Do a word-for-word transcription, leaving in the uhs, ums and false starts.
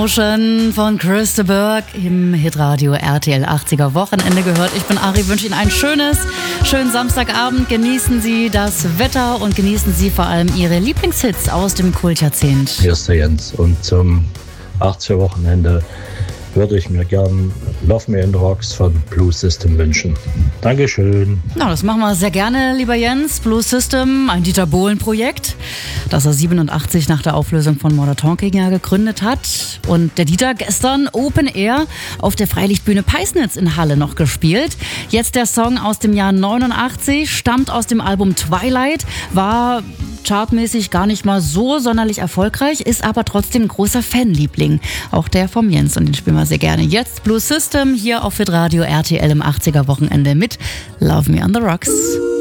Motion von Chris de Burgh im Hitradio R T L achtziger Wochenende gehört. Ich bin Ari, wünsche Ihnen ein schönes, schönen Samstagabend. Genießen Sie das Wetter und genießen Sie vor allem Ihre Lieblingshits aus dem Kultjahrzehnt. Hier ist der Jens und zum achtziger Wochenende würde ich mir gern Love Me in the Rocks von Blue System wünschen. Dankeschön. Na, das machen wir sehr gerne, lieber Jens. Blue System, ein Dieter Bohlen-Projekt, das er siebenundachtzig nach der Auflösung von Modern Talking ja gegründet hat. Und der Dieter gestern Open Air auf der Freilichtbühne Peisnitz in Halle noch gespielt. Jetzt der Song aus dem Jahr neunundachtzig, stammt aus dem Album Twilight, war chartmäßig gar nicht mal so sonderlich erfolgreich, ist aber trotzdem ein großer Fanliebling. Auch der vom Jens, und den spielen wir sehr gerne. Jetzt Blue System hier auf Hitradio R T L im achtziger Wochenende mit Love Me on the Rocks.